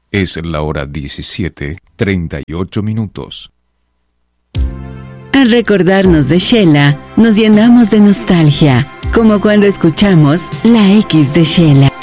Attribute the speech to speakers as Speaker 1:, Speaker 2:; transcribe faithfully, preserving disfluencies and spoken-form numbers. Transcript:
Speaker 1: Es la hora diecisiete, treinta y ocho minutos.
Speaker 2: Al recordarnos de Shela, nos llenamos de nostalgia, como cuando escuchamos La X de Shela.